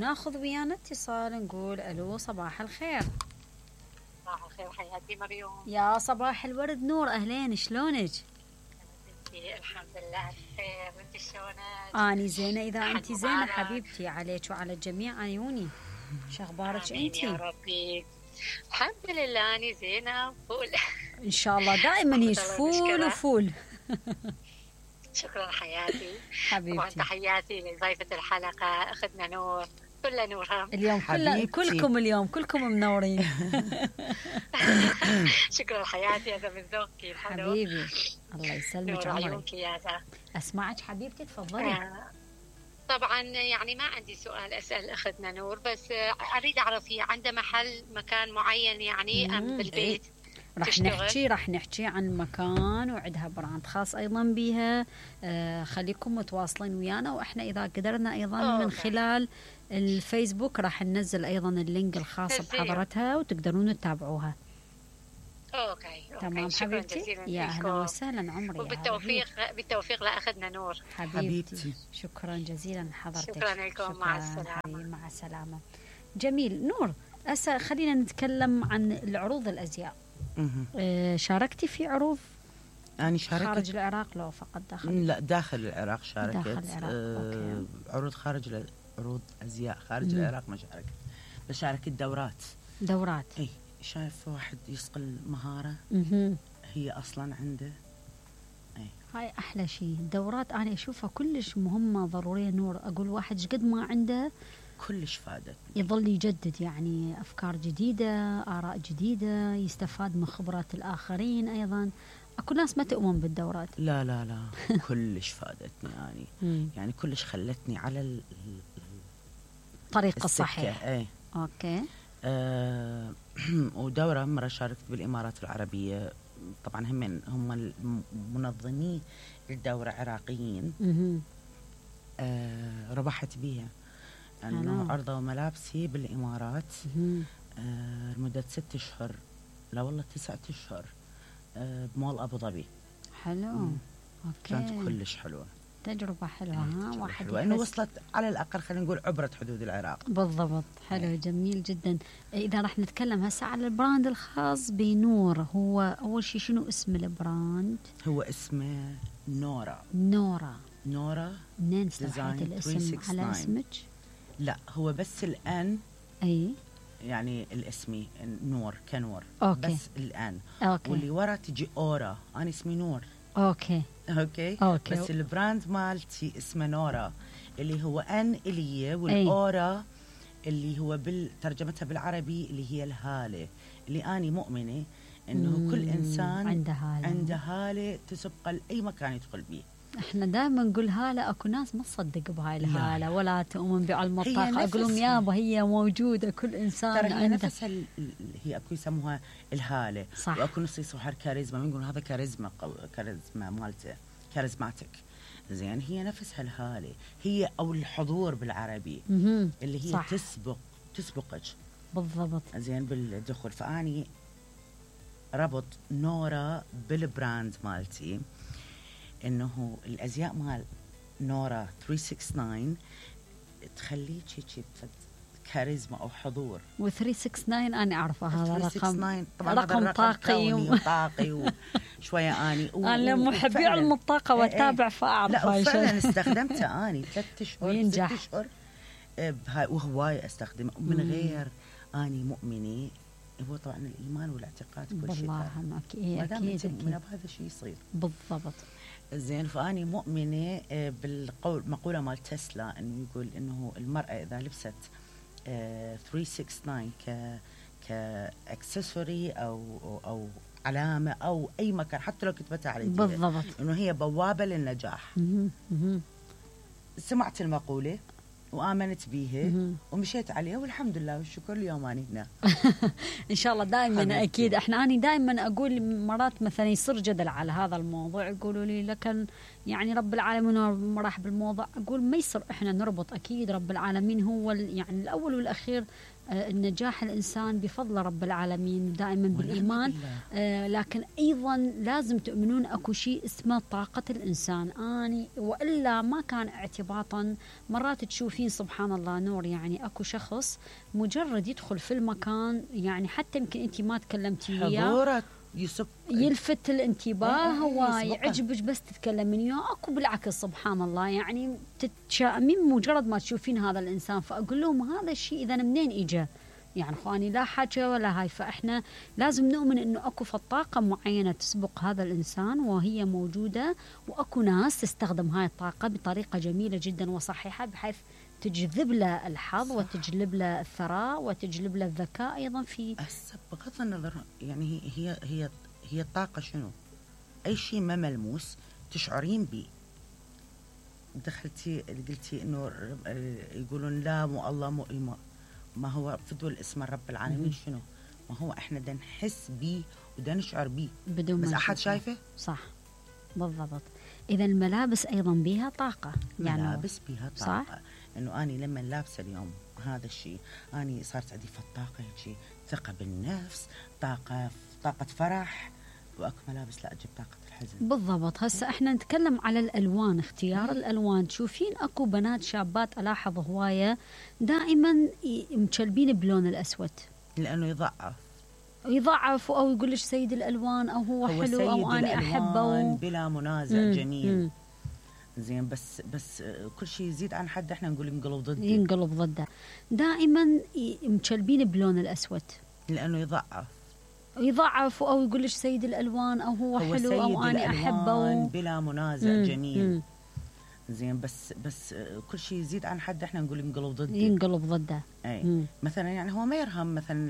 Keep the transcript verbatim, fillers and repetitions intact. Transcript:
وناخذ ويانا اتصال نقول الو صباح الخير. صباح الخير حياتي مريم. يا صباح الورد نور، اهلين شلونك؟ الحمد لله بخير، وانت شلونك؟ اني زينه، اذا انت زينه حبيبتي عليك وعلى الجميع عيوني. شو اخبارك انت؟ يا ربي الحمد لله اني زينه فول ان شاء الله دائما هيك فول وفول. شكرا حياتي حبيبتي. طبعا تحياتي لضيفه الحلقه اخذنا نور، كلها نور اليوم، كل كلكم اليوم كلكم منورين. شكرا حياتي، هذا من ذوقك الحلو حبيبي. الله يسلمك عمرك. يا اسمعك حبيبتي تفضلي. آه. طبعا يعني ما عندي سؤال اسال اخذنا نور، بس اريد اعرف هي عنده محل مكان معين يعني ام بالبيت؟ راح نحكي راح نحكي عن مكان وعندها براند خاص ايضا بها. آه خليكم متواصلين ويانا، واحنا اذا قدرنا ايضا أوكي. من خلال الفيسبوك راح ننزل ايضا اللينك الخاص بحضرتها وتقدرون تتابعوها. اوكي تمام حبيبتي. يا اهلا وسهلا عمري. وبالتوفيق بالتوفيق لاخذنا نور حبيبتي. حبيبتي شكرا جزيلا حضرتك. شكرا لكم. مع السلامه حبيبي. مع السلامه. جميل نور، هسه خلينا نتكلم عن العروض الازياء. آه شاركتي في عروض؟ أنا شاركت خارج العراق لو فقط داخل؟ لا داخل العراق شاركت. داخل العراق. آه عروض خارج عروض أزياء خارج مم. العراق ما شاركت، بس شاركت دورات. دورات اي شايف واحد يصقل مهارة مم. هي أصلا عنده. اي هاي أحلى شيء. الدورات أنا أشوفها كلش مهمة ضرورية نور. أقول واحد قد ما عنده كلش فادت، يظل يجدد يعني أفكار جديدة، آراء جديدة، يستفاد من خبرات الآخرين أيضا. أكو ناس ما تؤمن بالدورات. لا لا لا كلش فادتني يعني يعني كلش خلتني على الطريق الصحيح. اي اوكي. آه ودورة مرة شاركت بالإمارات العربية، طبعا هم هم منظمي الدورة عراقيين. آه ربحت بيها انه عرضوا ملابسي بالامارات آه لمده ست اشهر، لا والله تسعة اشهر آه بمول ابو ظبي. حلو. مم. اوكي. كانت كلش حلوه، تجربه حلوه. ها واحد حلوة. انه وصلت على الاقل خلينا نقول عبرت حدود العراق. بالضبط. حلو. أي. جميل جدا. اذا راح نتكلم هسه على البراند الخاص بنور، هو اول شيء شنو اسم البراند؟ هو اسمه نورا. نورا. نورا. منين استوحيت الاسم على اسمك؟ لا هو بس الان. اي يعني الاسمي نور كنور. أوكي. بس الان. أوكي. واللي ورا تجي اورا، انا اسمي نور. اوكي اوكي, أوكي. بس البراند مالتي اسمه نورا، اللي هو ان الي، والاورا اللي هو بالترجمتها بالعربي اللي هي الهاله، اللي اني مؤمنه انه كل انسان عنده هاله، عنده هاله تسبق لاي مكان يدخل به. احنا دائما نقول هاله، اكو ناس ما تصدق بهاي الهاله ولا تؤمن بعلم الطاقه. اقول لهم يابا هي موجوده، كل انسان ترى هي عنده نفسها. هي اكو يسموها الهاله، صح. واكو نص يسموها كاريزما، يقولون هذا كاريزما كاريزما مالته كاريزماتيك. زين هي نفسها الهاله، هي او الحضور بالعربي م-م. اللي هي صح. تسبق تسبقك بالضبط. زين بالدخول. فاني ربط نورا بالبراند مالتي، انه الازياء مال نورا ثلاثمية وتسعة وستين تخليك هيك كاريزما او حضور. و ثلاثمية وتسعة وستين انا اعرفه هذا رقم، طبعا رقم طاقي وطاقي وشويه اني و... انا محبي علم الطاقه واتابع فاعرف. لا فعلا استخدمته اني ثلاث اشهر وينجح. ست اشهر بهاي وهواي استخدمه من غير اني مؤمنه. هو طبعا الايمان والاعتقاد كل شيء والله اكيد اكيد من هذا الشيء يصير بالضبط. زين فاني مؤمنه بالقول مقوله مال تسلا انه يقول انه المراه اذا لبست ثلاثمية وتسعة وستين ك كاكسسوري او او علامه او اي مكان، حتى لو كتبتها على يديها بالضبط، انه هي بوابه للنجاح. سمعت المقوله وآمنت بيها ومشيت عليها والحمد لله والشكر اليوم أنا هنا. إن شاء الله دائما أكيد. إحنا أنا دائما أقول مرات مثلا يصير جدل على هذا الموضوع، يقولوا لي لكن يعني رب العالمين راح بالموضوع. أقول ما يصير إحنا نربط، أكيد رب العالمين هو يعني الأول والأخير النجاح الإنسان بفضل رب العالمين دائما بالإيمان. آه لكن أيضا لازم تؤمنون أكو شيء اسمه طاقة الإنسان آني، وإلا ما كان اعتباطا. مرات تشوفين سبحان الله نور، يعني أكو شخص مجرد يدخل في المكان، يعني حتى يمكن أنت ما تكلمتي وياه يسب يلفت الانتباه، هو يعجبك بس تتكلمين وياه. اكو بالعكس سبحان الله، يعني تتشائمين مجرد ما تشوفين هذا الانسان. فاقول لهم هذا الشيء اذا منين اجى؟ يعني اخواني لا حكى ولا هاي. فاحنا لازم نؤمن انه اكو طاقه معينه تسبق هذا الانسان وهي موجوده، واكو ناس تستخدم هاي الطاقه بطريقه جميله جدا وصحيحه بحيث تجذب له الحظ، صح. وتجلب له الثراء وتجلب له الذكاء ايضا. في بغض النظر يعني هي هي هي الطاقه شنو؟ اي شيء ما ملموس تشعرين به. دخلتي قلتي انه يقولون لا مو الله مو إيمان. ما هو فدوى الاسم رب العالمين شنو؟ ما هو احنا بدنا نحس به ودا نشعر به بدون بس احد شايفه. صح بالضبط. اذا الملابس ايضا بها طاقه، يعني ملابس بها طاقه. صح؟ انه اني لما لابسه اليوم هذا الشيء اني صارت عندي طاقه، هيك ثقه بالنفس، طاقه طاقه فرح. واكو ملابس لا تجيب طاقه الحزن. بالضبط. هسه احنا نتكلم على الالوان، اختيار الالوان. تشوفين اكو بنات شابات الاحظ هوايه دائما مشلبين بلون الاسود لانه يضعف يضعف او يقول لك سيد الالوان او هو, هو حلو او انا احبه و... بلا منازع. مم. جميل. مم. زين بس بس كل شيء يزيد عن حد احنا نقول ينقلب ضده. ينقلب ضده. دائما مشلبين بلون الاسود لانه يضعف يضعف او يقول لك سيد الالوان او هو, هو حلو او انا احبه و... بلا منازع. مم. جميل. مم. زين بس بس كل شيء يزيد عن حد احنا نقول ينقلب ضده. ينقلب ضده. اي مم. مثلا يعني هو ما يرهم مثلا